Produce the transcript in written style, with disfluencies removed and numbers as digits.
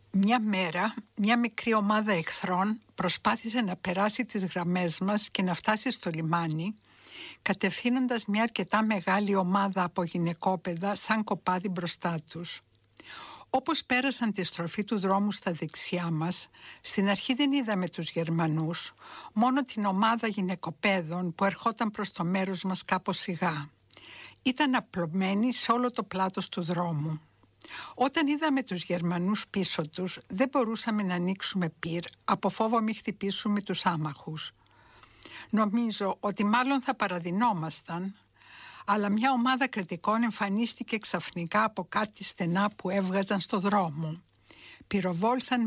Μια μέρα, μια μικρή ομάδα εχθρών προσπάθησε να περάσει τις γραμμές μας και να φτάσει στο λιμάνι, κατευθύνοντας μια αρκετά μεγάλη ομάδα από γυναικόπαιδα σαν κοπάδι μπροστά τους. Όπως πέρασαν τη στροφή του δρόμου στα δεξιά μας, στην αρχή δεν είδαμε τους Γερμανούς, μόνο την ομάδα γυναικοπαίδων που ερχόταν προς το μέρος μας κάπως σιγά. Ήταν απλωμένοι σε όλο το πλάτος του δρόμου. Όταν είδαμε τους Γερμανούς πίσω τους, δεν μπορούσαμε να ανοίξουμε πυρ από φόβο μη χτυπήσουμε τους άμαχους. Νομίζω ότι μάλλον θα παραδεινόμασταν, αλλά μια ομάδα κριτικών εμφανίστηκε ξαφνικά από κάτι στενά που έβγαζαν στο δρόμο. Πυροβόλησαν